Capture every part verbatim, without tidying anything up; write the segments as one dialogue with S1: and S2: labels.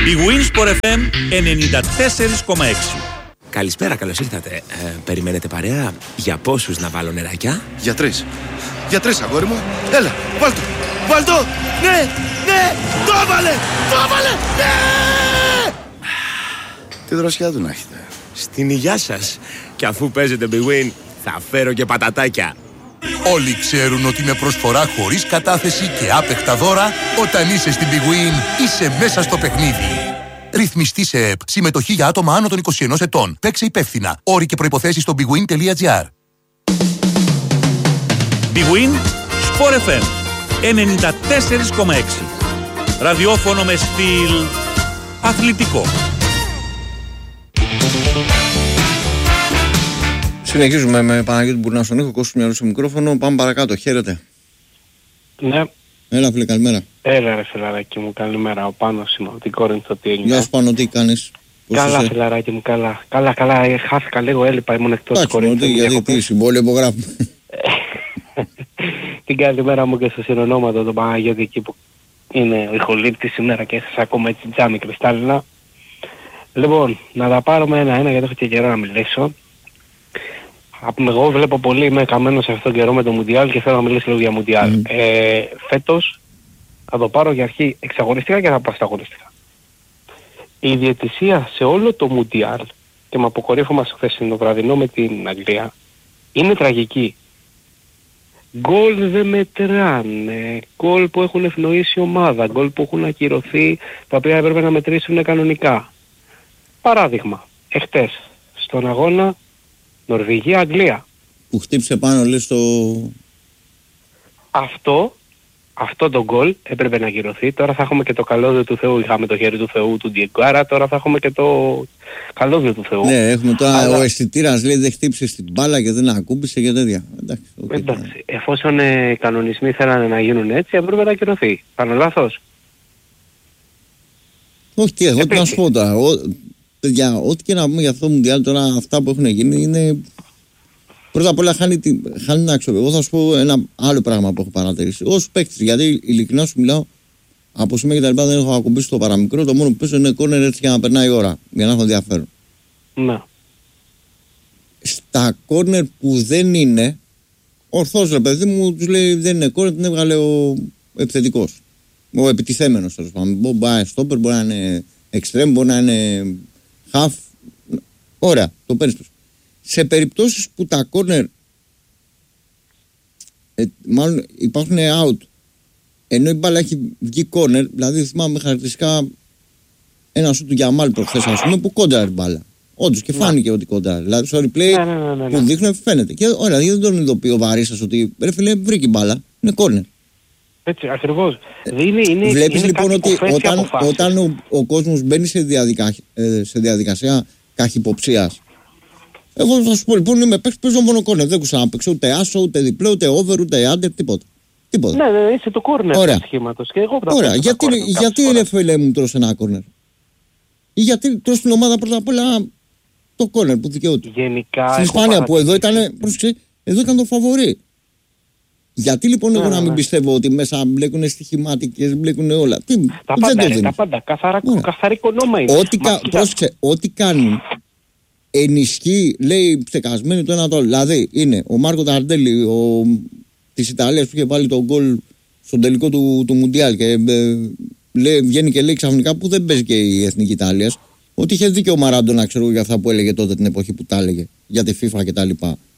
S1: Η Winsport εφ εμ ενενήντα τέσσερα κόμμα έξι.
S2: Καλησπέρα, καλώς ήρθατε. Ε, περιμένετε παρέα? Για πόσους να βάλω νεράκια?
S3: Για τρεις. Για τρεις, αγόρι μου. Έλα, βάλτο. Βάλτο. Ναι, ναι. Το έβαλε. Το έβαλε. Ναι. Τι δροσιά του να έχετε.
S2: Στην υγειά σας. Και αφού παίζετε Big Win, θα φέρω και πατατάκια.
S4: Όλοι ξέρουν ότι με προσφορά χωρίς κατάθεση και άπεχτα δώρα, όταν είσαι στην Big Win, είσαι μέσα στο παιχνίδι. Ρυθμιστή σε ΕΠ. Συμμετοχή για άτομα άνω των είκοσι ενός ετών. Παίξε υπεύθυνα. Όροι και προϋποθέσεις στο bigwin τελεία gr.
S1: Big Win Sport εφ εμ ενενήντα τέσσερα κόμμα έξι. Ραδιόφωνο με στυλ αθλητικό.
S5: Συνεχίζουμε με Παναγιώτη Μπουρνά στον ήχο, Κώστας Μυαλού στο μικρόφωνο. Πάμε παρακάτω. Χαίρετε.
S6: Ναι.
S5: Έλα, φίλε, καλημέρα.
S6: Έλα, ρε φιλαράκι μου, καλημέρα. Ο Πάνος είμαι, από την Κόρινθο, τι έγινε.
S5: Γεια σου, Πάνο, τι κάνεις?
S6: Καλά, είσαι? Φιλαράκι μου, καλά. Καλά, καλά, χάθηκα λίγο, έλειπα, ήμουν εκτός της Κόρινθου.
S5: Γιατί, τι συμβόλαιο υπογράφουμε.
S6: Την καλημέρα μου και στο συνονόματο τον Παναγιώτη εκεί που είναι ο ηχολήπτης σήμερα και σας ακούμε έτσι τζάμι κρυστάλλινα. Λοιπόν, να τα πάρουμε ένα-ένα γιατί έχω και καιρό να μιλήσω. Εγώ βλέπω πολύ, είμαι καμένος σε αυτόν τον καιρό με το Μουντιάλ και θέλω να μιλήσω λίγο για Μουντιάλ. Mm. Ε, φέτος θα το πάρω για αρχή εξαγωνιστικά και θα πάω στα αγωνιστικά. Η διαιτησία σε όλο το Μουντιάλ, και με αποκορύφωμα στο χθεσινό βραδινό με την Αγγλία, είναι τραγική. Γκολ δεν μετράνε, γκολ που έχουν ευνοήσει ομάδα, γκολ που έχουν ακυρωθεί, τα οποία έπρεπε να μετρήσουν κανονικά. Παράδειγμα, εχθές στον αγώνα Νορβηγία-Αγγλία.
S5: Που χτύπησε πάνω, λες, το...
S6: Αυτό, αυτό το γκολ έπρεπε να ακυρωθεί. Τώρα θα έχουμε και το καλώδιο του Θεού. Είχαμε το χέρι του Θεού του Ντιεγκάρα, τώρα θα έχουμε και το καλώδιο του Θεού.
S5: Ναι, έχουμε τώρα.
S6: Αλλά...
S5: ο αισθητήρας λέει δεν χτύπησε στην μπάλα και δεν ακούμπησε και τέτοια. Εντάξει, okay,
S6: εντάξει. Εφόσον ε, οι κανονισμοί θέλανε να γίνουν έτσι, έπρεπε να ακυρωθεί. Πάνω λάθος?
S5: Όχι, τι, εγώ τι να σου πω τώρα. Ο, παιδιά, ό,τι και να πούμε για αυτό το Μουντιάλ τώρα, αυτά που έχουν γίνει είναι. Πρώτα απ' όλα χάνει, χάνει την αξιοπρέπεια. Εγώ θα σου πω ένα άλλο πράγμα που έχω παρατηρήσει. Ως παίκτης, γιατί ειλικρινά σου μιλάω, από σήμερα και τα λοιπά δεν έχω ακουμπήσει το παραμικρό. Το μόνο που παίζω είναι κόρνερ έτσι για να περνάει η ώρα, για να έχω ενδιαφέρον.
S6: Ναι.
S5: Στα κόρνερ που δεν είναι, ορθώς ρε παιδί μου, τους λέει δεν είναι κόρνερ, την έβγαλε ο επιθετικός. Ο επιτιθέμενος τέλος πάντων. Μπορεί να είναι στόπερ, μπορεί να είναι εξτρέμ, μπορεί να είναι half. Ωραία, το παίρνεις. Σε περιπτώσεις που τα corner ε, μάλλον υπάρχουν out, ενώ η μπάλα έχει βγει corner, δηλαδή θυμάμαι χαρακτηριστικά ένα σου του Γιαμάλ προχθές, ας πούμε, που κόντραρε μπάλα. Όντως και φάνηκε ότι κόντραρε. Δηλαδή στο replay
S6: ναι, ναι, ναι, ναι.
S5: που δείχνουν φαίνεται. Και ωραία, δεν τον ειδοποιεί ο Βαρίσας ότι ρε φίλε βρήκε μπάλα, είναι corner.
S6: Έτσι, ακριβώς. Είναι, είναι,
S5: Βλέπεις
S6: είναι
S5: λοιπόν ότι όταν, όταν ο, ο κόσμος μπαίνει σε, διαδικα, ε, σε διαδικασία καχυποψίας. Εγώ θα σου πω λοιπόν είμαι παίκτης, παίζω μόνο κόρνερ. Δεν ξέρω να παίξω ούτε άσο, ούτε διπλό, ούτε over, ούτε under, τίποτα. τίποτα.
S6: Ναι, ναι, είσαι το κόρνερ του σχήματος. Και εγώ
S5: Ωραία, γιατί, γιατί είναι φίλε μου τρως ένα κόρνερ? Ή γιατί τρως την ομάδα πρώτα απ' όλα το κόρνερ που δικαιούται.
S6: Γενικά.
S5: Στην Ισπανία που εδώ ήταν, πρόσεξε, εδώ ήταν το φαβορί. Γιατί λοιπόν ναι, εγώ να μην ναι. πιστεύω ότι μέσα μπλέκουν στοιχημάτικες, μπλέκουν όλα. Τι,
S6: τα πάντα, ρε, τα πάντα, καθαρά, ναι. καθαρή κονόμα είναι.
S5: Ό,τι, κα, πρόσεξε, ό,τι κάνουν ενισχύει, λέει ψεκασμένοι το ένα το άλλο. Δηλαδή είναι ο Μάρκο Ταρντέλη ο, της Ιταλίας που είχε βάλει τον γκολ στον τελικό του, του Μουντιάλ και ε, λέει, βγαίνει και λέει ξαφνικά που δεν παίζει και η Εθνική Ιταλίας ότι είχε δίκιο ο Μαράντονα, ξέρω για αυτά που έλεγε τότε την εποχή που τα έλεγε για τη FIFA κτλ.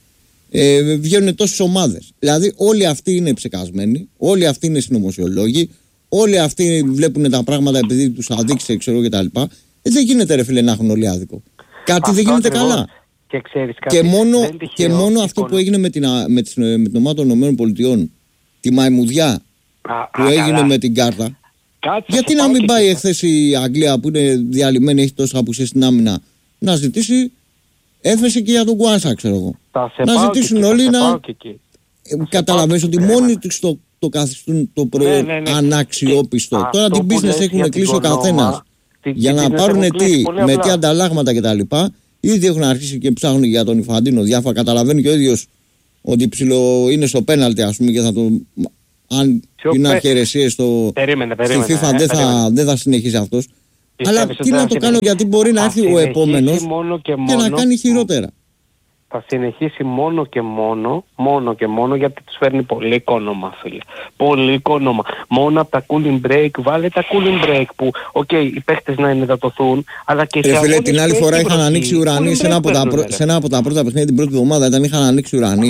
S5: Ε, βγαίνουν τόσες ομάδες. Δηλαδή όλοι αυτοί είναι ψεκασμένοι, όλοι αυτοί είναι συνωμοσιολόγοι, όλοι αυτοί βλέπουν τα πράγματα επειδή τους αδείξε, ξέρω κτλ. Ε, δεν γίνεται ρε φίλε να έχουν όλοι άδικο. Κάτι αυτό δεν γίνεται ακριβώς. Καλά.
S6: Και, ξέρεις, κάτι
S5: και μόνο,
S6: τυχαίο,
S5: και μόνο αυτό που έγινε με την, με την, με την ομάδα των ΗΠΑ, τη μαϊμουδιά α, που α, έγινε καλά. Με την κάρτα. Κάτσε, γιατί να μην πάει εχθές η Αγγλία που είναι διαλυμένη, έχει τόσα απουσίες στην άμυνα, να ζητήσει έφεση και για τον Κουάνσα, ξέρω εγώ. Να ζητήσουν όλοι να. Καταλαβαίνεις ότι μόνοι τους το, το καθιστούν το προϊόν ναι, ναι, ναι. αναξιόπιστο. Και τώρα την business έχουν κλείσει ο καθένας. Για να πάρουν τι, με τι ανταλλάγματα κτλ. Ήδη έχουν αρχίσει και ψάχνουν για τον Ιφαντίνο διάφορα. Καταλαβαίνει και ο ίδιος ότι ψηλό είναι στο πέναλτι, ας πούμε, και θα το. Αν είναι αρχαιρεσίες στο.
S6: Περίμενε, περίμενε.
S5: Στη FIFA ε, δεν, θα, δεν θα συνεχίσει αυτός. Αλλά τι να το κάνω, γιατί μπορεί να έρθει ο επόμενος και, και να κάνει χειρότερα.
S6: Θα συνεχίσει μόνο και μόνο, μόνο και μόνο γιατί τους φέρνει πολύ οικόνομα, φίλε. Πολύ οικόνομα. Μόνο από τα cooling break, βάλε τα cooling break που, οκ, okay, οι παίχτες να ενυδατωθούν, αλλά και σε
S5: ε, φίλε, την άλλη φορά είχαν ανοίξει ουρανοί σε ένα, από τα πρω... σε ένα από τα πρώτα παιχνίδια την πρώτη εβδομάδα, ήταν είχαν ανοίξει ουρανοί.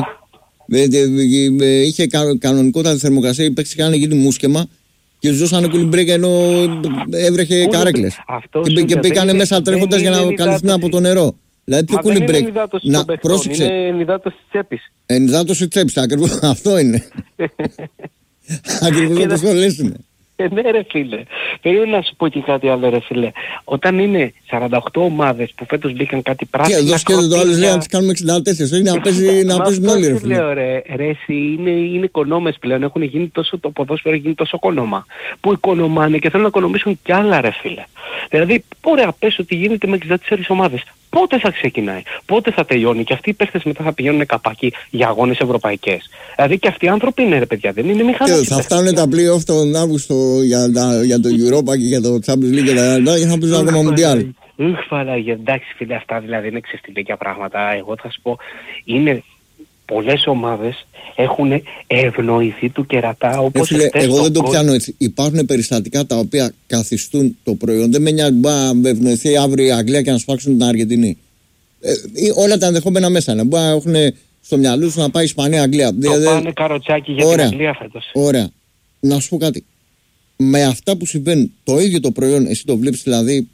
S5: Είχε κανονικότατη θερμοκρασία, οι παίχτες είχαν γίνει μουσκεμα και τους δώσανε cooling break ενώ έβρεχε καρέκλες. Και, και μπήκανε μέσα τρέχοντας για να καλυφθούν από το νερό. Δηλαδή πιο cooling break.
S6: Να πρόσεξε. Είναι ενυδάτωση της τσέπης.
S5: Ενυδάτωση της τσέπης, ακριβώς αυτό είναι. Ακριβώς όπως το λες είναι.
S6: Ε, ναι ρε φίλε. Περίμενε να σου πω και κάτι άλλο ρε φίλε. Όταν είναι σαράντα οκτώ ομάδες που φέτος μπήκαν κάτι πράσινα.
S5: Και εδώ σκέφτεται το άλλο λέει να τις κάνουμε εξήντα τέσσερα. Όχι να παίζουν όλοι ρε φίλε.
S6: Λέω ρε, ρε εσύ είναι, είναι οικονόμες πλέον. Έχουν γίνει τόσο, το ποδόσφαιρο έχει γίνει τόσο οικονομά. Που οικονομάνε και θέλουν να οικονομήσουν κι άλλα ρε φίλε. Δηλαδή ωραία πες ότι γίνεται με εξήντα τέσσερις ομάδες. Πότε θα ξεκινάει, πότε θα τελειώνει και αυτοί οι παίχτες μετά θα πηγαίνουν καπάκι για αγώνες ευρωπαϊκές. Δηλαδή και αυτοί οι άνθρωποι είναι ρε παιδιά, δεν είναι μηχανές.
S5: Θα φτάνουν τα play-off τον Αύγουστο για, για το Europa και για το Champions League και τα άλλα και θα παίζουν ακόμα Μουντιάλ.
S6: Ουφ, φαλάγε, εντάξει φίλε, αυτά δηλαδή είναι ξεφτιλίκια πράγματα. Εγώ θα σου πω, είναι πολλές ομάδες έχουν ευνοηθεί του κερατά όπως
S5: ε, φίλε, εγώ δεν το πιάνω έτσι. Υπάρχουν περιστατικά τα οποία καθιστούν το προϊόν. Δεν με νοιάζει να ευνοηθεί αύριο η Αγγλία και να σφάξουν την Αργεντινή. Ε, όλα τα ενδεχόμενα μέσα είναι. Μπορεί να έχουν στο μυαλό τους να πάει Ισπανία, Αγγλία.
S6: Το δηλαδή, πάνε καροτσάκι για ωραία, την Αγγλία φέτος.
S5: Ωραία. Να σου πω κάτι. Με αυτά που συμβαίνουν, το ίδιο το προϊόν, εσύ το βλέπεις δηλαδή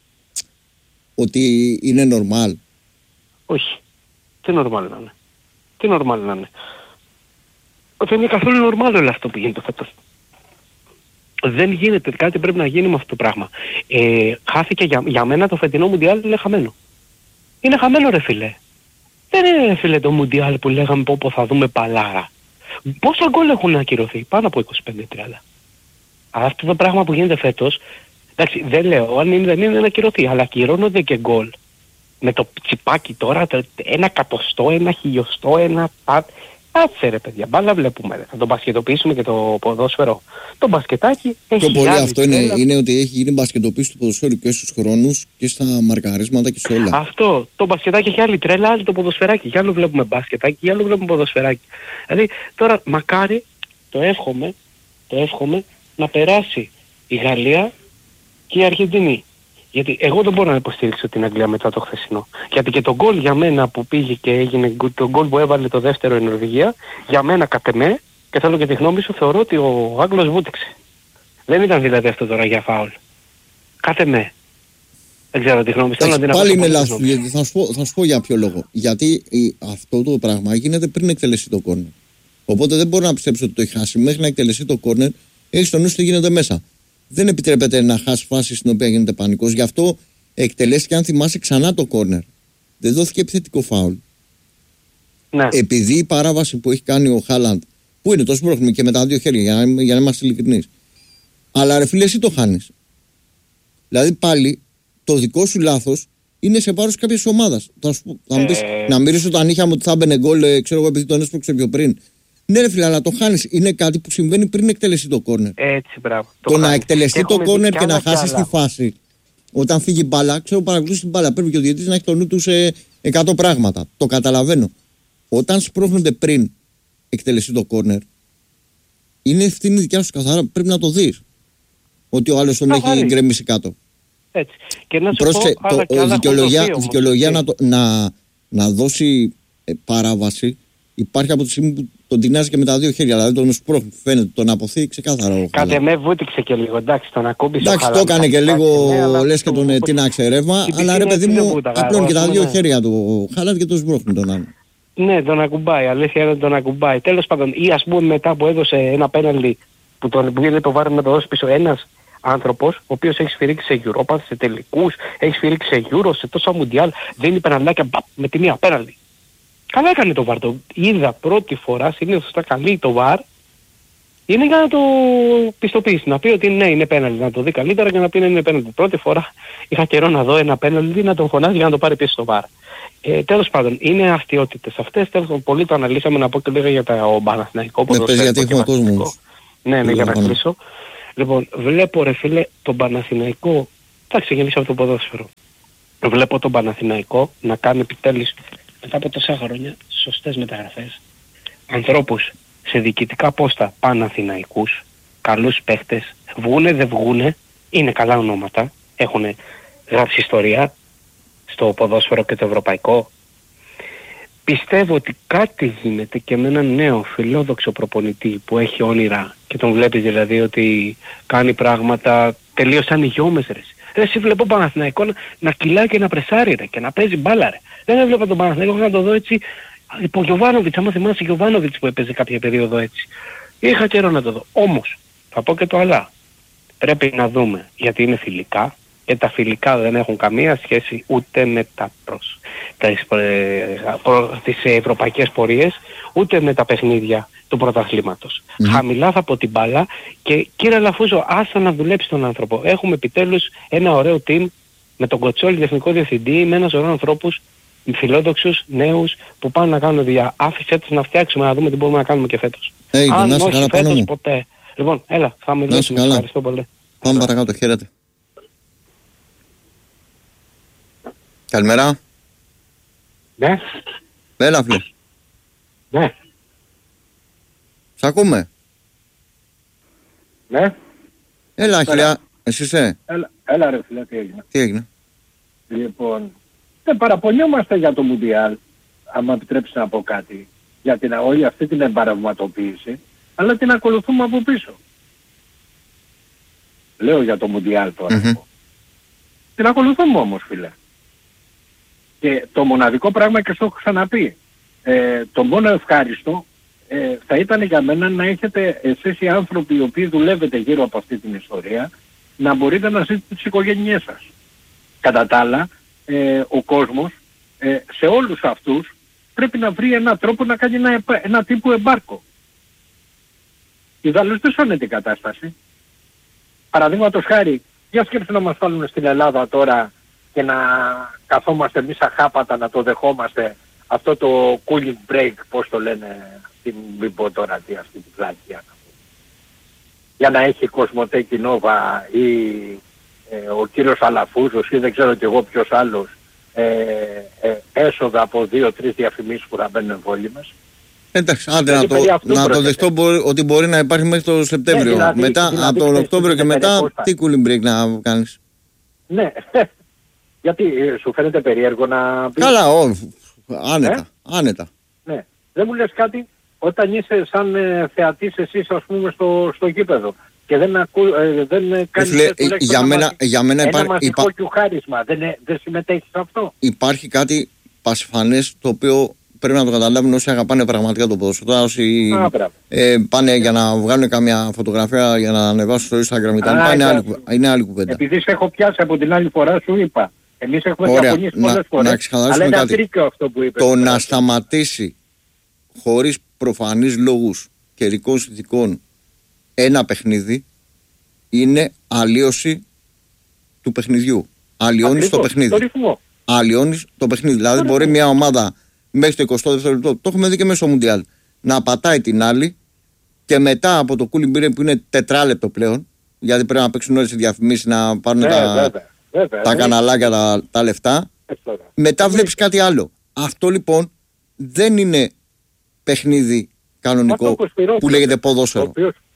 S5: ότι είναι normal?
S6: Όχι. Τι normal να είναι. Τι normal να είναι. Δεν είναι καθόλου normal όλο αυτό που γίνεται φέτος. Δεν γίνεται, κάτι πρέπει να γίνει με αυτό το πράγμα. Ε, χάθηκε για, για μένα το φετινό Μουντιάλ είναι χαμένο. Είναι χαμένο ρε φίλε. Δεν είναι ρε φίλε το Μουντιάλ που λέγαμε πω, πω θα δούμε παλάρα. Πόσα γκολ έχουν ακυρωθεί, πάνω από είκοσι πέντε τριάντα. Αυτό το πράγμα που γίνεται φέτος, εντάξει δεν λέω αν είναι, δεν είναι να ακυρωθεί, αλλά ακυρώνονται και γκολ. Με το τσιπάκι τώρα, ένα κατοστό, ένα χιλιοστό, ένα πατ. Κάτσε ρε παιδιά, μπάλα βλέπουμε. Θα τον μπασκετοποιήσουμε και το ποδόσφαιρο. Το μπασκετάκι έχει
S5: πιο πολύ αυτό είναι, είναι ότι έχει γίνει μπασκετοποίηση του ποδοσφαίρου και στους χρόνους και στα μαρκαρίσματα και σε όλα.
S6: Αυτό. Το μπασκετάκι έχει άλλη τρέλα, άλλη το ποδοσφαιράκι. Για άλλο βλέπουμε μπασκετάκι, για άλλο βλέπουμε ποδοσφαιράκι. Δηλαδή τώρα μακάρι, το εύχομαι, το εύχομαι να περάσει η Γαλλία και η Αργεντινή. Γιατί εγώ δεν μπορώ να υποστηρίξω την Αγγλία μετά το χθεσινό. Γιατί και το γκολ για μένα που πήγε και έγινε, το γκολ που έβαλε το δεύτερο η Νορβηγία, για μένα κατ' εμέ, και θέλω και τη γνώμη σου, θεωρώ ότι ο Άγγλος βούτυξε. Δεν ήταν δηλαδή αυτό τώρα για φάουλ. Κατ' εμέ. Δεν ξέρω τη γνώμη σου.
S5: Πάλι είναι λάθος. Θα, θα σου πω για ποιο λόγο. Γιατί αυτό το πράγμα γίνεται πριν εκτελεστεί το κόρνερ. Οπότε δεν μπορώ να πιστέψω ότι το έχει χάσει. Μέχρι να εκτελεστεί το κόρνερ, έχει στο νου σου τι γίνεται μέσα. Δεν επιτρέπεται να χάσει φάση στην οποία γίνεται πανικός. Γι' αυτό εκτελέστηκε, αν θυμάσαι, ξανά το κόρνερ. Δεν δόθηκε επιθετικό φάουλ.
S6: Ναι.
S5: Επειδή η παράβαση που έχει κάνει ο Χάλαντ, που είναι το σπρώχνουμε και με τα δύο χέρια, για να, για να είμαστε ειλικρινείς. Αλλά ρε φίλε, εσύ το χάνεις. Δηλαδή πάλι το δικό σου λάθος είναι σε βάρος κάποιες ομάδας. Θα, σου, θα μου πεις, ε... να μυρίσω τα νύχια μου ότι θα μπαινε γκολ, ξέρω εγώ, επειδή τον έσπρωξε πιο πριν. Ναι, ρε φίλε, αλλά το χάνεις. Είναι κάτι που συμβαίνει πριν εκτελεστεί το κόρνερ.
S6: Έτσι, μπράβο.
S5: Το, το να εκτελεστεί το κόρνερ και να χάσεις τη φάση. Όταν φύγει μπάλα, ξέρω, παρακολουθείς την μπάλα. Πρέπει και ο διαιτητής να έχει το νου του σε εκατό πράγματα. Το καταλαβαίνω. Όταν σπρώχνονται πριν εκτελεστεί το κόρνερ, είναι ευθύνη δικιά σου καθαρά. Πρέπει να το δεις. Ότι ο άλλος τον έχει γκρεμίσει κάτω.
S6: Έτσι. Και να σου
S5: Πρόσεχε,
S6: πω,
S5: το, το, δικαιολογία, δικαιολογία να, το, να, να δώσει ε, παράβαση υπάρχει από τη στιγμή που τον τεινάζει και με τα δύο χέρια. Δηλαδή τον σπρώχνει, φαίνεται, τον αποθεί ξεκάθαρα.
S6: Κατ' εμέ βούτυξε και λίγο, εντάξει, τον ακούμπησε.
S5: Εντάξει, το έκανε και λίγο, λες και τον τίναξε ρεύμα, αλλά ρε παιδί μου, απλώνει και τα δύο χέρια του Χάλαντ και τον σπρώχνει τον άλλο.
S6: Ναι, τον ακουμπάει, αλήθεια είναι τον ακουμπάει. Τέλος πάντων, ή ας πούμε μετά που έδωσε ένα πέναλτι που τον πήγε το βάρ να το δώσει πίσω ένας άνθρωπος, ο οποίος έχει σφυρίξει σε Europa, σε τελικούς, έχει σφυρίξει σε Euro, σε τόσα Μουντιάλ, δίνει πεναλτάκια με τη μία πέναλτι. Καλά έκανε το βάρ, το είδα πρώτη φορά, συνήθως τα καλεί το βάρ, είναι για να το πιστοποιήσει, να πει ότι ναι είναι πέναλτι, να το δει καλύτερα και να πει ναι είναι πέναλτι. Πρώτη φορά είχα καιρό να δω ένα πέναλτι, να τον φωνάζει για να το πάρει πίσω στο βάρ. Ε, τέλος πάντων, είναι αστιότητες αυτές, τέλος πάντων πολύ το αναλύσαμε, να πω και λίγα για το Παναθηναϊκό ποδοσφαίρο.
S5: Ναι, γιατί έχουμε κόσμο.
S6: Ναι, ναι, για να κλείσω. Λοιπόν, βλέπω ρε φίλε τον Παναθηναϊκό θα ξεκινήσει από το ποδόσφαιρο. Βλέπω τον Παναθηναϊκό να κάνει επιτέλους μετά από τόσα χρόνια σωστές μεταγραφές. Ανθρώπους σε διοικητικά πόστα Παναθηναϊκούς, καλούς παίχτες, βγούνε δεν βγούνε, είναι καλά ονόματα, έχουν γράψει ιστορία στο ποδόσφαιρο και το ευρωπαϊκό. Πιστεύω ότι κάτι γίνεται και με έναν νέο φιλόδοξο προπονητή που έχει όνειρα και τον βλέπεις δηλαδή ότι κάνει πράγματα τελείως σαν γιόμες ρε. Ρε εσύ βλέπω Παναθηναϊκό να, να κυλάει και να πρεσάρει ρε και να παίζει μπάλα ρε. Δεν έβλεπα τον Παναθηναϊκό να το δω έτσι υπό Γιωβάνοβιτς, άμα θυμάσαι Γιωβάνοβιτς που έπαιζε κάποια περίοδο έτσι. Είχα καιρό να το δω. Όμως, θα πω και το αλλά. Πρέπει να δούμε γιατί είναι φιλικά και τα φιλικά δεν έχουν καμία σχέση ούτε με τα προς, τις, προ, τις ευρωπαϊκές πορείες, ούτε με τα παιχνίδια του πρωταθλήματος. Mm. Χαμηλά θα πω την μπάλα και κύριε Λαφούζο, άσα να δουλέψει τον άνθρωπο. Έχουμε επιτέλους ένα ωραίο team με τον Κοτσόλη τεχνικό διευθυντή, με ένα σωρό ανθρώπους φιλόδοξους, νέους που πάνε να κάνουν δουλειά. Άφησε τους να φτιάξουμε, να δούμε τι μπορούμε να κάνουμε και φέτος.
S5: Hey,
S6: αν όχι
S5: καλά,
S6: φέτος,
S5: μου.
S6: ποτέ. Λοιπόν, έλα, θα μιλήσουμε. Ευχαριστώ πολύ.
S5: Πάμε παρακάτω, χαίρετε. Καλημέρα.
S6: Ναι.
S5: Έλα, φίλε.
S6: Ναι.
S5: Σ' ακούμε.
S6: Ναι.
S5: Έλα, χιλιά. Εσύ είσαι.
S7: Έλα, έλα ρε φίλε, τι έγινε.
S5: Τι έγινε.
S7: Λοιπόν, δεν παραπονιόμαστε για το Μουντιάλ, άμα επιτρέψει να πω κάτι, για την όλη αυτή την εμπαραγματοποίηση, αλλά την ακολουθούμε από πίσω. Λέω για το Μουντιάλ τώρα. Mm-hmm. Την ακολουθούμε όμως, φίλε. Και το μοναδικό πράγμα, και στο έχω ξαναπεί, ε, το μόνο ευχάριστο ε, θα ήταν για μένα να έχετε εσείς οι άνθρωποι οι οποίοι δουλεύετε γύρω από αυτή την ιστορία, να μπορείτε να ζείτε τις οικογένειές σας. Κατά τα άλλα, ε, ο κόσμος ε, σε όλους αυτούς πρέπει να βρει έναν τρόπο να κάνει ένα, ένα τύπου εμπάρκο. Ιδάλλως δεν σώνεται η κατάσταση. Παραδείγματος χάρη, για σκέψου να μας βάλουν στην Ελλάδα τώρα και να καθόμαστε εμείς αχάπατα να το δεχόμαστε αυτό το cooling break, πώς το λένε, μην πω τώρα τι αυτή την πλάκια. Για να έχει Κοσμοτέ Κινόβα ή ε, ο κύριος Αλαφούζος ή δεν ξέρω κι εγώ ποιος άλλος ε, ε, έσοδα από δύο-τρεις διαφημίσεις που θα μπαίνουν εμβόλυμες.
S5: Εντάξει, άντε να το, να το δεχτώ μπορεί, ότι μπορεί να υπάρχει μέχρι το Σεπτέμβριο. Ναι, δηλαδή, μετά, δηλαδή, από τον Οκτώβριο και μετά, τι cooling break να κάνεις.
S7: Ναι, γιατί σου φαίνεται περίεργο να πεις.
S5: Καλά, ό, άνετα, ε? άνετα.
S7: Ναι, δεν μου λες κάτι όταν είσαι σαν ε, θεατής εσείς ας πούμε στο, στο γήπεδο και δεν, ακού, ε, δεν κάνεις
S5: Λε, ε, για, μένα, μαζι... για μένα
S7: ένα
S5: υπά...
S7: μαζικό
S5: υπά...
S7: κιουχάρισμα, δεν, ε, δεν συμμετέχεις σε αυτό.
S5: Υπάρχει κάτι πασφανές το οποίο πρέπει να το καταλάβουν όσοι αγαπάνε πραγματικά το ποδόσφαιρο. Όσοι ε, πάνε για να βγάλουν καμιά φωτογραφία για να ανεβάσουν στο Instagram, πάνε άλλη, είναι άλλη κουβέντα.
S7: Επειδή σε έχω πιάσει από την άλλη φορά, σου είπα. Εμείς έχουμε διαφωνήσει πολλές φορές. Αλλά είναι ατρίκιο αυτό που είπες.
S5: Το να σταματήσει χωρίς προφανείς λόγους καιρικών συνθηκών ένα παιχνίδι είναι αλλίωση του παιχνιδιού. Αλλιώνεις το παιχνίδι. Αλλιώνεις το παιχνίδι. Δηλαδή μπορεί μια ομάδα μέχρι το εικοστό δεύτερο λεπτό, το έχουμε δει και μέσα στο Μουντιάλ, να πατάει την άλλη και μετά από το cooling break που είναι τετράλεπτο πλέον, γιατί πρέπει να παίξουν όλες οι διαφημίσεις, να πάρουν
S7: βέβαια,
S5: τα,
S7: βέβαια, βέβαια,
S5: τα καναλάκια, τα, τα λεφτά. Βέβαια. Μετά βλέπεις κάτι άλλο. Αυτό λοιπόν δεν είναι παιχνίδι κανονικό που λέγεται ποδόσφαιρο.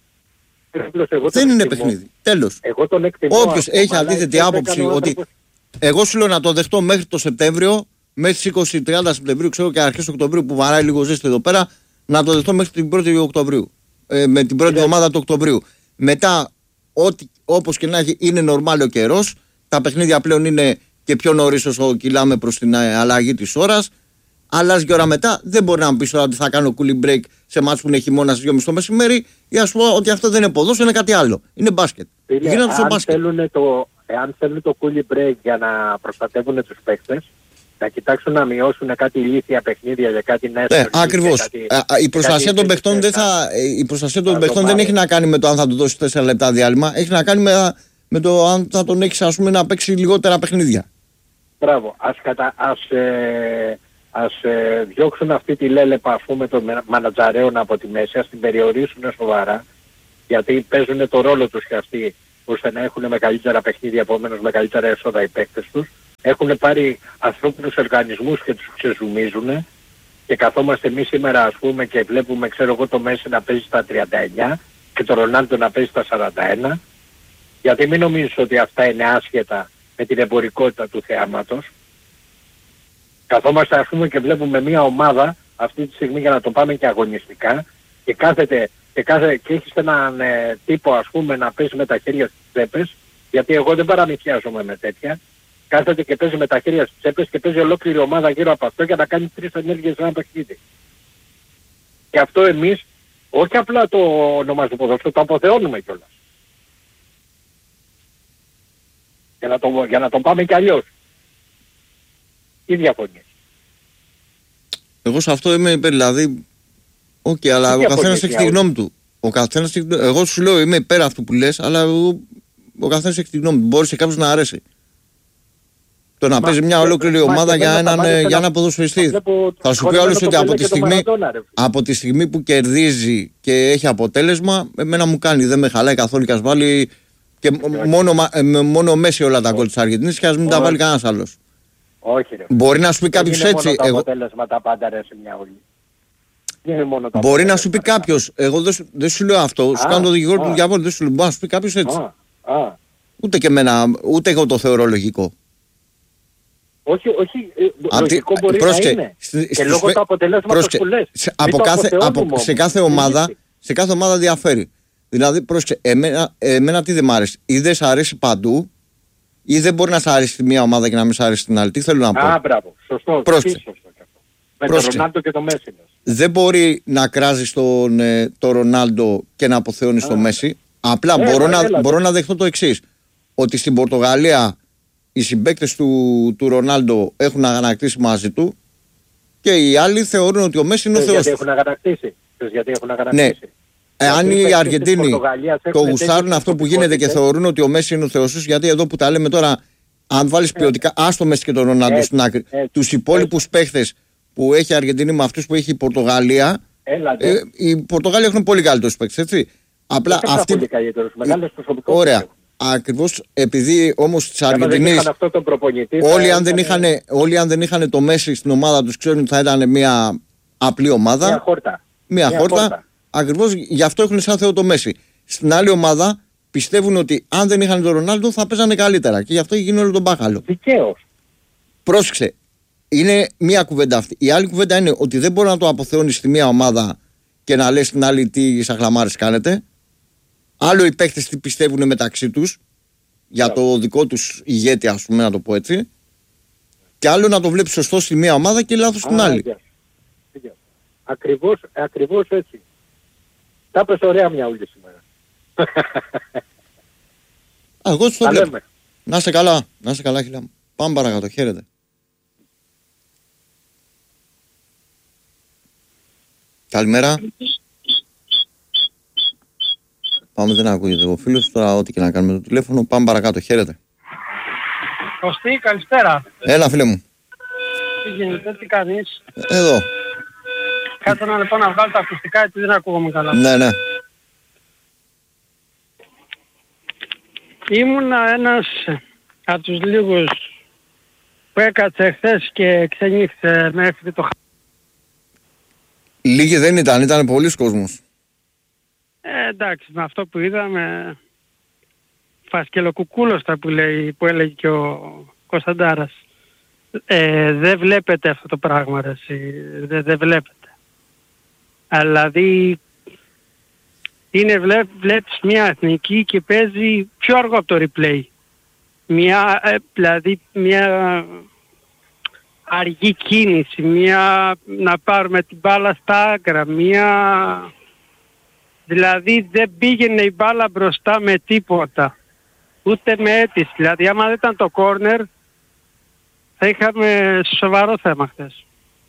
S5: Δεν είναι παιχνίδι. Τέλος. Όποιος έχει αντίθετη άποψη ότι εγώ σου λέω να το δεχτώ μέχρι το Σεπτέμβριο, μέχρι τις είκοσι τριάντα Σεπτεμβρίου, ξέρω και αρχές Οκτωβρίου που βαράει λίγο ζέστη εδώ πέρα, να το δεχτώ μέχρι την πρώτη Οκτωβρίου. Ε, με την πρώτη εβδομάδα του Οκτωβρίου. Μετά, ό,τι, όπως και να έχει, είναι νορμάλ ο καιρός. Τα παιχνίδια πλέον είναι και πιο νωρίς όσο κυλάμε προς την αλλαγή της ώρας. Αλλάζει και ώρα μετά. Δεν μπορεί να μου πεις τώρα ότι θα κάνω cooling break σε μάτς που είναι χειμώνα στις δυόμιση το μεσημέρι ή ας πω ότι αυτό δεν είναι ποδόσφαιρο, είναι κάτι άλλο. Είναι μπάσκετ.
S7: Γίνεται στο μπάσκετ. Το, εάν θέλουν το cooling break για να προστατεύουν τους παίκτες, να κοιτάξουν να μειώσουν κάτι ηλίθια παιχνίδια για κάτι νέο.
S5: Ναι, ακριβώς. Κάτι, α, η προστασία των παιχτών δεν, θα, η προστασία των παιχτών δεν έχει να κάνει με το αν θα του δώσει τέσσερα λεπτά διάλειμμα. Έχει να κάνει με, με το αν θα τον έχεις ας πούμε να παίξει λιγότερα παιχνίδια.
S7: Μπράβο. Ας, κατα, ας, ε, ας ε, διώξουν αυτή τη λέλεπα ας πούμε των μανατζαρέων από τη μέση, ας την περιορίσουν σοβαρά, γιατί παίζουν το ρόλο τους και αυτοί ώστε να έχουν μεγαλύτερα παιχνίδια, επομένως μεγαλύτερα έσοδα οι παίκτες τους. Έχουν πάρει ανθρώπινους οργανισμούς και τους ξεζουμίζουν και καθόμαστε εμείς σήμερα ας πούμε και βλέπουμε ξέρω εγώ το Μέση να παίζει στα τριάντα εννιά και το Ρονάλντο να παίζει στα σαράντα ένα, γιατί μην νομίζεις ότι αυτά είναι άσχετα με την εμπορικότητα του θεάματος. Καθόμαστε ας πούμε και βλέπουμε μια ομάδα αυτή τη στιγμή για να το πάμε και αγωνιστικά και κάθεται και, κάθε, και έχεις έναν ε, τύπο ας πούμε να παίζει με τα χέρια στις τσέπες, γιατί εγώ δεν παραμυθιάζομαι με τέτοια, κάθεται και παίζει με τα χέρια στις τσέπες και παίζει ολόκληρη ομάδα γύρω από αυτό για να κάνει τρεις ενέργειες σε ένα παιχνίδι. Και αυτό εμείς όχι απλά το ονομάζουμε ποδόσφαιρο, το αποθεώνουμε κιόλας. Για να το, για να το πάμε κι αλλιώς. Τι διαφωνίες?
S5: Εγώ σε αυτό είμαι υπέρ, δηλαδή. Οκ, okay, αλλά ο καθένας έχει τη γνώμη του. Ο καθένας, εγώ σου λέω είμαι υπέρ αυτού που λες, αλλά εγώ, ο καθένας έχει τη γνώμη του. Μπορεί σε κάποιους να αρέσει. Το να μα, παίζει μια ολόκληρη ομάδα για έναν, για ένα ποδοσφαιριστή. Θα σου πει όλος ότι από τη, στιγμή, από τη στιγμή που κερδίζει και έχει αποτέλεσμα, εμένα μου κάνει, δεν με χαλάει καθόλου και ας βάλει και μόνο, μόνο Μέση όλα τα γκολ της Αργεντινής και ας μην τα βάλει κανένας άλλος.
S7: Όχι, ρε.
S5: Μπορεί να σου πει κάποιος έτσι.
S7: Είναι μόνο εγώ... τα αποτέλεσματα πάντα ρε σε μια όλη. Είναι μόνο τα
S5: μπορεί να σου πει κάποιος, εγώ δεν σου, δεν σου λέω αυτό, α, σου κάνω το δικηγόρο του διαβόλου, δεν σου λέω, μπορεί να σου πει κάποιος έτσι. Α, α. Ούτε και εμένα, ούτε εγώ το θεωρώ λογικό.
S7: Όχι, όχι, λογικό μπορεί πρόσκε, να είναι. Σ, και λόγω του αποτελέσματος που λες.
S5: Σε, από κάθε, από, σε, κάθε ομάδα, σε κάθε ομάδα διαφέρει. Δηλαδή, πρόσκε, εμένα, εμένα τι δεν μ' αρέσει. Ή δεν σ' αρέσει παντού, ή δεν μπορεί να σ' αρέσει μια ομάδα και να μην σ' αρέσει την άλλη. Τι θέλω να πω.
S7: Α, μπράβο. Σωστό.
S5: Πρόσκε.
S7: Με τον Ρονάλντο και το Μέση.
S5: Δεν μπορεί να κράζεις τον ε, το Ρονάλντο και να αποθεώνεις το Μέση. Απλά έλα, μπορώ, έλα, να, έλα, μπορώ να δεχτώ το εξής. Ότι στην Πορτογαλία οι συμπαίκτες του, του Ρονάλντο έχουν αγανακτήσει μαζί του και οι άλλοι θεωρούν ότι ο Μέση είναι ο Θεός.
S7: Γιατί έχουν αγανακτήσει. Γιατί έχουν αγανακτήσει.
S5: Ναι. Εάν οι Αργεντίνοι το γουστάρουν αυτό που γίνεται και θεωρούν ότι ο Μέση είναι ο Θεός τους, γιατί εδώ που τα λέμε τώρα, αν βάλεις ποιοτικά, άστο Μέση και τον Ρονάλντο στην άκρη, τους υπόλοιπους παίχτες που έχει η Αργεντινή με αυτούς που έχει η Πορτογαλία, ε, οι Πορτογάλοι έχουν πολύ καλύτερους παίκτες, έτσι. Απλά αυτοί. Ωραία. Ακριβώς επειδή όμως της Αργεντινής όλοι αν δεν είχαν, όλοι αν δεν είχαν το Μέση στην ομάδα τους ξέρουν ότι θα ήταν μια απλή ομάδα.
S7: Μια χόρτα.
S5: Μια, μια χόρτα. χόρτα. Ακριβώς γι' αυτό έχουν σαν Θεό το Μέση. Στην άλλη ομάδα πιστεύουν ότι αν δεν είχαν τον Ρονάλντο θα παίζανε καλύτερα και γι' αυτό γίνει όλο τον μπάχαλο.
S7: Δικαίως.
S5: Πρόσεξε. Είναι μία κουβέντα αυτή. Η άλλη κουβέντα είναι ότι δεν μπορεί να το αποθεώνεις στη μία ομάδα και να λες στην άλλη τι σαχλαμάρες κάνετε. Άλλο οι παίκτες τι πιστεύουν μεταξύ τους για το δικό τους ηγέτη, ας πούμε, να το πω έτσι. Και άλλο να το βλέπεις σωστό στη μία ομάδα και λάθος στην άλλη.
S7: Yeah. Yeah. Ακριβώς, ακριβώς έτσι. Τα πες ωραία μια ούλη σήμερα.
S5: Α, εγώ σου το βλέπω. Να είστε καλά, να είστε καλά, χιλιά μου. Πάμε παρακάτω, χαίρετε. Καλημέρα. Πάμε, δεν ακούγεται ο φίλος. Τώρα ό,τι και να κάνουμε το τηλέφωνο. Πάμε παρακάτω. Χαίρετε.
S8: Κωστή, καλησπέρα.
S5: Έλα, φίλε μου.
S8: Τι γίνεται, τι κάνεις?
S5: Εδώ.
S8: Κάτσε να λοιπόν να βγάλω τα ακουστικά γιατί δεν ακούγομαι καλά.
S5: Ναι, ναι.
S8: Ήμουνα ένας από τους λίγους που έκατσε χθες και ξενύχτησε μέχρι το χ...
S5: Λίγοι δεν ήταν, ήταν πολλοί κόσμος.
S8: Ε, εντάξει, με αυτό που είδαμε, φασκελοκουκούλωστα που, λέει, που έλεγε και ο Κωνσταντάρας. Ε, δεν βλέπετε αυτό το πράγμα, ρε, δεν δε βλέπετε. Αλλά δηλαδή, είναι, βλέ, βλέπεις μια εθνική και παίζει πιο αργό από το replay. Μια, ε, δηλαδή, μια αργή κίνηση, μια να πάρουμε την μπάλα στα άκρα, μια... Δηλαδή δεν πήγαινε η μπάλα μπροστά με τίποτα. Ούτε με αίτηση. Δηλαδή άμα δεν ήταν το κόρνερ θα είχαμε σοβαρό θέμα χθες.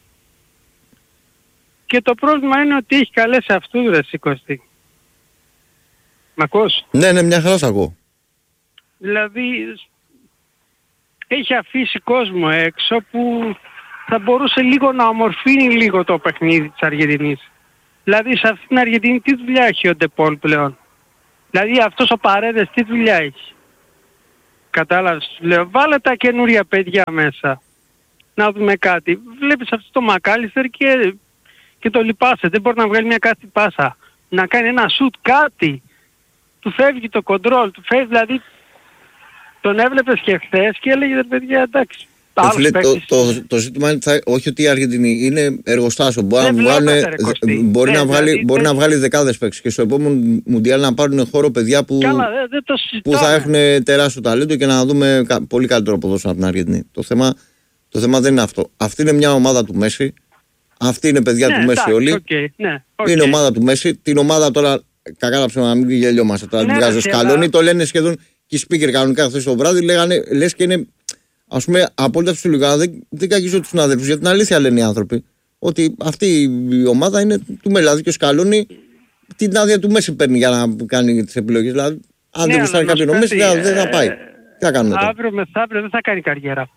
S8: Και το πρόβλημα είναι ότι έχει καλέσει αυτούς ρε Κωστή. Μ' ακούς?
S5: Ναι, ναι, μια χαρά σ' ακούω.
S8: Δηλαδή έχει αφήσει κόσμο έξω που θα μπορούσε λίγο να ομορφύνει λίγο το παιχνίδι της Αργεντινής. Δηλαδή σε αυτήν την Αργεντινή τι δουλειά έχει ο Ντεπόλ πλέον? Δηλαδή αυτός ο Παρέδες τι δουλειά έχει. Κατάλαβες, λέω, βάλε τα καινούρια παιδιά μέσα. Να δούμε κάτι. Βλέπεις αυτό το Μακάλιστερ και, και το λυπάσαι. Δεν μπορεί να βγάλει μια κάτι πάσα. Να κάνει ένα σουτ, κάτι. Του φεύγει το κοντρόλ, του φεύγει δηλαδή. Τον έβλεπες και χθες και έλεγε, παιδιά, εντάξει.
S5: Το, φίλε, το, το, το ζήτημα είναι θα, όχι ότι η Αργεντινή είναι εργοστάσιο. Μπορεί, να, βγάλουν, μπορεί, ε, να, βγάλει, δηλαδή, μπορεί δεν... να βγάλει δεκάδες παίκτες και στο επόμενο Μουντιάλ να πάρουν χώρο παιδιά που,
S8: Καλά, δε, δε το
S5: που θα έχουν τεράστιο ταλέντο και να δούμε κα, πολύ καλύτερο ποδόσφαιρο από την Αργεντινή. Το θέμα, το θέμα δεν είναι αυτό. Αυτή είναι μια ομάδα του Μέση. Αυτή είναι παιδιά
S8: ναι,
S5: του Μέση όλοι.
S8: Okay, ναι, okay.
S5: Είναι ομάδα του Μέση. Την ομάδα τώρα, κακά να ψέμα, να μην γελιόμαστε. Τώρα ναι, την βγάζει ο Σκαλόνι, το λένε σχεδόν και οι speaker κανονικά χθες το βράδυ. Λέγανε, λες και είναι. Ας πούμε, απόλυτα φυσιολογικά, δεν, δεν κακίζω τους συναδέλφους, για την αλήθεια λένε οι άνθρωποι. Ότι αυτή η ομάδα είναι του Μελάδη και ο Σκαλόνι την άδεια του Μέση παίρνει για να κάνει τις επιλογές. Δηλαδή, αν ναι, δεν γουστάρει κάποιον ο Μέση, ε, δεν θα πάει. Ε, Τι θα κάνουμε τώρα.
S8: Αύριο μεθαύριο δεν θα κάνει καριέρα.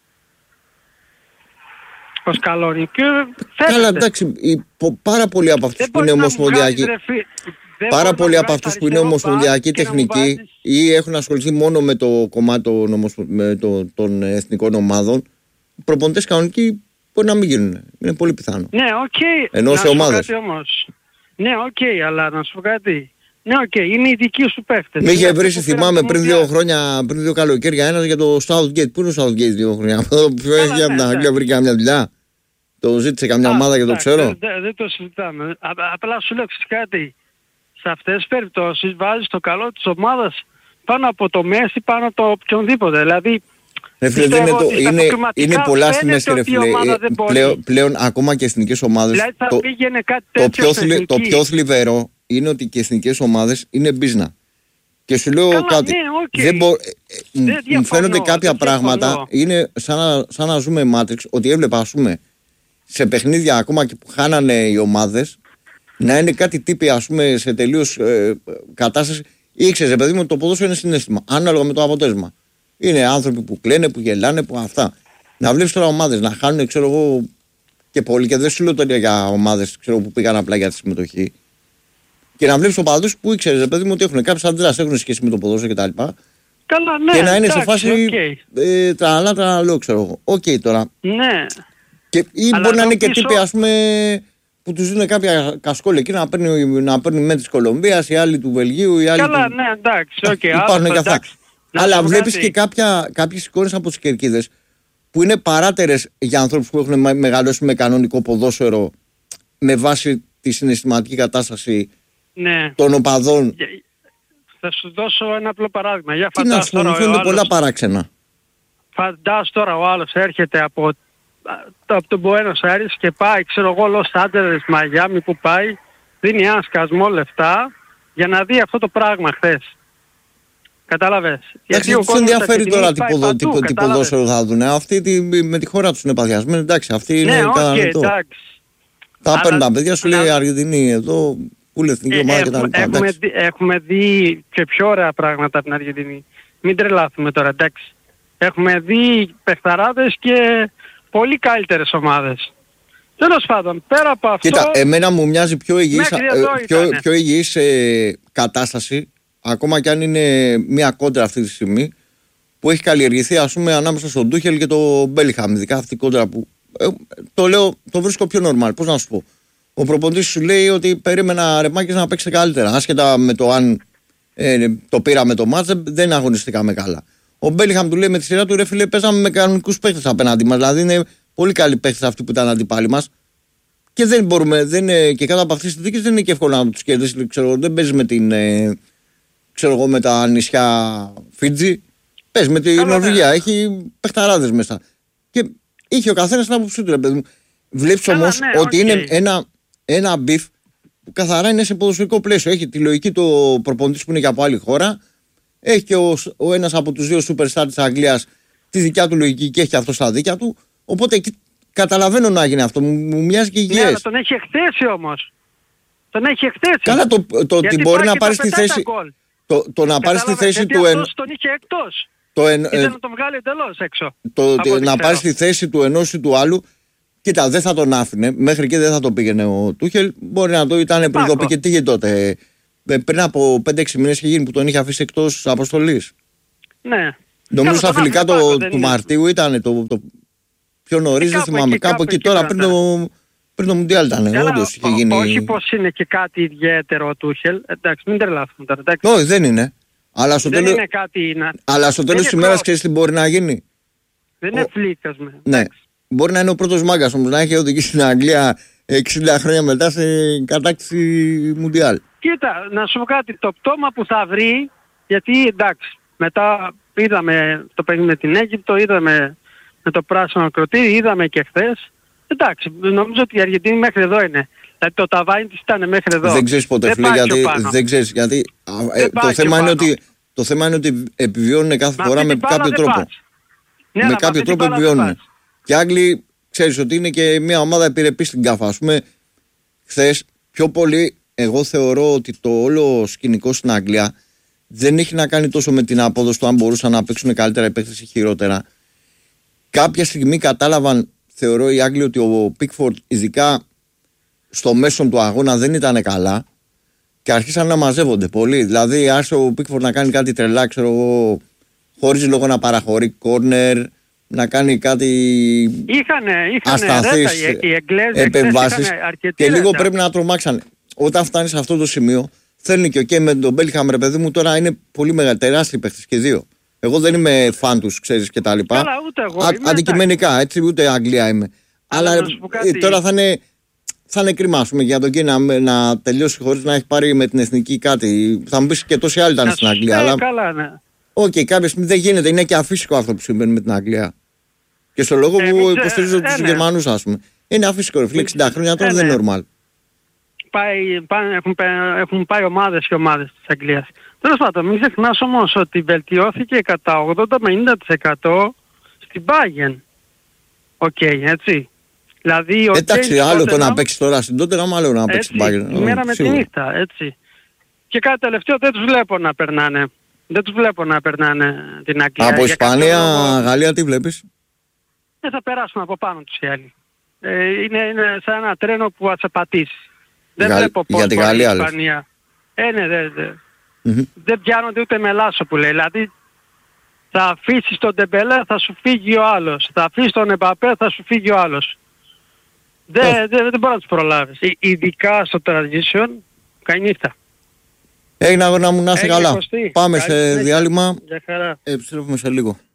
S8: Ο Σκαλόνι.
S5: Καλά, εντάξει, οι, πο, πάρα πολλοί από αυτούς που είναι ομοσπονδιακοί. Πάρα πολλοί από αυτούς που είναι ομοσπονδιακοί τεχνικοί ή έχουν ασχοληθεί μόνο με το κομμάτι των, ομοσ... με το... των εθνικών ομάδων, προπονητές κανονικοί μπορεί να μην γίνουν. Είναι πολύ πιθανό.
S8: Ναι, οκ. Okay.
S5: Ενώ σε ομάδες.
S8: Ναι, οκ, okay, αλλά να σου πω κάτι. Ναι, οκ, okay, είναι οι δικοί σου παίχτες.
S5: Με είχε βρει, θυμάμαι, πριν δύο χρόνια, πριν δύο καλοκαίρια, ένας για το Southgate. Πού είναι ο Southgate δύο χρόνια? Αυτό που έχει για την Αγγλία, βρήκε καμιά δουλειά. Το ζήτησε καμιά ομάδα και το ξέρω.
S8: Δεν το συζητάμε. Απλά σου λέω κάτι. Σε αυτές τις περιπτώσεις βάζεις το καλό της ομάδας πάνω από το Μέση, πάνω από το οποιονδήποτε. Δηλαδή,
S5: ρε φίλε, είναι, το, είναι, είναι πολλά στιγμές ρε φίλε. Πλέον, πλέον ακόμα και εθνικές ομάδες.
S8: Δηλαδή θα
S5: το,
S8: πήγαινε κάτι
S5: το,
S8: τέτοιο
S5: πιο, το πιο θλιβερό είναι ότι και οι εθνικές ομάδες είναι μπίζνα. Και σου λέω
S8: Καλά,
S5: κάτι.
S8: Ναι, okay.
S5: Δεν μπο,
S8: δεν
S5: μου φαίνονται κάποια πράγματα. Είναι σαν να, σαν να ζούμε Matrix. Ότι έβλεπα, ας πούμε, σε παιχνίδια ακόμα και που χάνανε οι ομάδες, να είναι κάτι τύποι, ας πούμε, σε τελείως ε, κατάσταση. Ήξερε, παιδί μου, το ποδόσφαιρο είναι συναίσθημα. Ανάλογα με το αποτέλεσμα. Είναι άνθρωποι που κλαίνε, που γελάνε, που αυτά. Να βλέπεις τώρα ομάδες να χάνουν, ξέρω εγώ, και πολύ. Και δεν σου λέω τώρα για ομάδες που πήγαν απλά για τη συμμετοχή. Και να βλέπεις οπαδούς που ήξερε, παιδί μου, ότι έχουν κάποιες αντιδράσεις, έχουν σχέση με το ποδόσφαιρο κτλ.
S8: Καλά, ναι.
S5: Και να είναι
S8: εντάξει,
S5: σε φάση.
S8: Okay.
S5: Ε, τραλά, τραλό, ξέρω εγώ. Οκ okay, τώρα.
S8: Ναι.
S5: Και, ή
S8: αλλά
S5: μπορεί να είναι και
S8: πίσω...
S5: τύποι, ας πούμε, που τους δίνουν κάποια κασκόλια εκεί να παίρνει, να παίρνει με της Κολομβίας, οι άλλοι του Βελγίου, οι άλλοι.
S8: Καλά,
S5: του...
S8: ναι, εντάξει, οκ. Okay,
S5: υπάρχουν και αυτά. Αλλά βλέπεις και κάποια, κάποιες εικόνες από τις κερκίδες που είναι παράτερες για ανθρώπους που έχουν μεγαλώσει με κανονικό ποδόσφαιρο με βάση τη συναισθηματική κατάσταση
S8: ναι.
S5: των οπαδών.
S8: Θα σου δώσω ένα απλό παράδειγμα. Για
S5: τι να σου πω, μου φαίνονται πολλά παράξενα.
S8: Φαντάσου τώρα ο άλλος έρχεται από, από τον Buenos Aires και πάει, ξέρω εγώ, Los Angeles, Μαϊάμι που πάει, δίνει ένα σκασμό λεφτά για να δει αυτό το πράγμα χθες. Κατάλαβες.
S5: Εντάξει, τους ενδιαφέρει τώρα τι ποδόσφαιρο θα δουν. Αυτοί τι, με τη χώρα τους είναι παθιασμένοι. Εντάξει, αυτοί είναι
S8: ναι,
S5: κατανοητό.
S8: Okay,
S5: θα παίρνουν τα παιδιά, σου λέει η Αργεντινή εδώ, που είναι εθνική ομάδα κτλ.
S8: Έχουμε, δει, έχουμε δει και πιο ωραία πράγματα από την Αργεντινή. Μην τρελάθουμε τώρα, εντάξει. Έχουμε δει παιχταράδες και πολύ καλύτερες ομάδες. Τέλος πάντων, πέρα από αυτό...
S5: Κοίτα, εμένα μου μοιάζει πιο υγιής, ε, πιο, πιο υγιής ε, κατάσταση, ακόμα κι αν είναι μια κόντρα αυτή τη στιγμή, που έχει καλλιεργηθεί, ας πούμε, ανάμεσα στον Τούχελ και τον Μπέλιχαμ. Ειδικά αυτή η κόντρα που... Ε, το λέω, το βρίσκω πιο normal. Πώς να σου πω. Ο προπονητής σου λέει ότι περίμενα Ρεμάκης να παίξει καλύτερα. Άσχετα με το αν ε, το πήραμε το μάτς, δεν αγωνιστήκαμε καλά. Ο Μπέλιχαμ του λέει με τη σειρά του, ρε φίλε, παίζαμε με κανονικούς παίχτες απέναντι μας. Δηλαδή είναι πολύ καλοί παίχτες αυτοί που ήταν αντιπάλοι μας. Και δεν μπορούμε, δεν είναι, και κάτω από αυτές τις συνθήκες δεν είναι και εύκολο να τους κερδίσει. Ξέρω, δεν παίζει με την, ε, ξέρω εγώ, με τα νησιά Φίτζι. Παίζει με την Νορβηγία. Ναι. Έχει παιχταράδες μέσα. Και είχε ο καθένας την άποψή του, ρε παιδί μου. Βλέπεις όμως ναι, ότι okay. είναι ένα, ένα μπιφ που καθαρά είναι σε ποδοσφαιρικό πλαίσιο. Έχει τη λογική του προπονητή που είναι και από άλλη χώρα. Έχει και ο, ο ένας από τους δύο superstar της Αγγλίας τη δικιά του λογική και έχει αυτό στα δίκια του. Οπότε καταλαβαίνω να γίνει αυτό. Μου, μου μοιάζει και υγιές.
S8: Ναι, αλλά τον έχει εκθέσει όμως. Τον έχει εκθέσει.
S5: Καλά, το, το ότι μπορεί να πάρει στη θέση. Το, το να πάρει στη θέση του
S8: εν... τον είχε εκτός.
S5: Το εν...
S8: Ήθελε να τον βγάλει εντελώς έξω.
S5: Το, να πάρει στη θέση του ενός ή του άλλου. Κοίτα, δεν θα τον άφηνε. Μέχρι και δεν θα το πήγαινε ο Τούχελ. Μπορεί να το ήταν πριν το πήγε. Τι τότε. πριν από πέντε έξι μήνες είχε γίνει που τον είχε αφήσει εκτός αποστολής.
S8: Ναι.
S5: Νομίζω στα φιλικά το, του είναι... Μαρτίου ήταν το, το πιο νωρίς, δεν θυμάμαι. Κάπου, κάπου εκεί, εκεί τώρα πριν το, πριν το Μουντιάλ ήταν. Όντως είχε γίνει.
S8: Όχι πως είναι και κάτι ιδιαίτερο ο Τούχελ. Εντάξει, μην τρελάθουμε τώρα.
S5: Όχι, δεν είναι. Αλλά στο
S8: δεν
S5: τέλος,
S8: είναι κάτι να...
S5: αλλά στο τέλος της ημέρας ξέρεις τι μπορεί να γίνει.
S8: Δεν είναι φλίκασμε.
S5: Ναι. Μπορεί να είναι ο πρώτος μάγκας όμως, να έχει οδηγήσει στην Αγγλία εξήντα χρόνια μετά σε κατάκτηση Μουντιάλ.
S8: Κοίτα, να σου πω κάτι, το πτώμα που θα βρει, γιατί εντάξει, μετά είδαμε το παιχνίδι με την Αίγυπτο, είδαμε με το πράσινο ακροτήρι, είδαμε και χθες. Εντάξει, νομίζω ότι η Αργεντινή μέχρι εδώ είναι. Δηλαδή το ταβάνι της ήταν μέχρι εδώ.
S5: Δεν ξέρεις ποτέ φίλε, γιατί, δεν ξέρεις, γιατί ε, το, θέμα είναι ότι, το θέμα είναι ότι επιβιώνουν κάθε φορά με κάποιο τρόπο.
S8: Ναι,
S5: με κάποιο τρόπο επιβιώνουν. Και οι Άγγλοι ξέρεις ότι είναι και μια ομάδα επιρρεπή στην κάφα. Ας πούμε, χθες πιο πολύ εγώ θεωρώ ότι το όλο σκηνικό στην Αγγλία δεν έχει να κάνει τόσο με την απόδοση του αν μπορούσαν να παίξουν καλύτερα ή παίξουν χειρότερα. Κάποια στιγμή κατάλαβαν, θεωρώ οι Άγγλοι, ότι ο Πίκφορντ ειδικά στο μέσο του αγώνα δεν ήταν καλά και άρχισαν να μαζεύονται πολύ. Δηλαδή άρχισε ο Πίκφορντ να κάνει κάτι τρελά, ξέρω εγώ, χωρίς λόγο να παραχωρεί κόρνερ, να κάνει κάτι ασταθείς επεμβάσεις και λίγο ρέτα. Πρέπει να τρομάξανε. Όταν φτάνει σε αυτό το σημείο, θέλουν και ο okay, με τον Μπέλιγχαμ, ρε παιδί μου, τώρα είναι πολύ μεγάλη, τεράστιοι παίχτες και δύο. Εγώ δεν είμαι φαν τους, ξέρεις, και τα λοιπά.
S8: Καλά, ούτε εγώ.
S5: Α, αντικειμενικά, έτσι, ούτε Αγγλία είμαι. Αλλά, Αλλά ε, τώρα θα είναι, θα είναι κρίμα, πούμε, για τον Κίνα να, να τελειώσει χωρίς να έχει πάρει με την εθνική κάτι. Θα μου πεις και τόσοι άλλοι ήταν στην Αγγλία.
S8: Ναι,
S5: αλλά...
S8: καλά, ναι.
S5: Οκ, okay, κάποια στιγμή δεν γίνεται, είναι και αφύσικο αυτό που συμβαίνει με την Αγγλία. Και στο λόγο ε, που υποστηρίζω ε, τους ε, Γερμανούς, ας πούμε. Είναι αφύσικο, ρε φίλε, εξήντα χρόνια τώρα ε, δεν είναι normal.
S8: Πάει, πάει, έχουν, έχουν πάει ομάδες και ομάδες της Αγγλίας. Τέλος πάντων, μην ξεχνάς όμως ότι βελτιώθηκε κατά ογδόντα με ενενήντα τοις εκατό στην Bayern. Οκ, okay, έτσι. Δηλαδή,
S5: εντάξει, άλλο το να παίξει τώρα στην Tottenham, άλλο να παίξει στην Bayern.
S8: Η μέρα με τη νύχτα, έτσι. Και κάτι τελευταίο, δεν τους βλέπω να περνάνε. Δεν τους βλέπω να περνάνε την Αγγλία.
S5: Από Ισπανία, λόγο... Γαλλία, τι βλέπεις?
S8: Δεν θα περάσουν από πάνω τους οι άλλοι. Ε, είναι, είναι σαν ένα τρένο που θα σε πατήσει. Δεν Γα... βλέπω πώς
S5: για τη Γαλλία,
S8: η Ισπανία. Ε, ναι, δε, δε. Mm-hmm. Δεν πιάνονται ούτε με λάσο που λέει. Δηλαδή θα αφήσεις τον Ντεμπελέ, θα σου φύγει ο άλλος. Θα αφήσεις τον Εμπαπέ, θα σου φύγει ο άλλος. Δεν, oh. δεν, δεν μπορεί να τους προλάβεις. Ειδικά στο transition, καλή νύχτα.
S5: Έγινε αγώνα μου, να είσαι καλά. Πάμε σε διάλειμμα.
S8: Για χαρά.
S5: Επιστρέφουμε σε λίγο.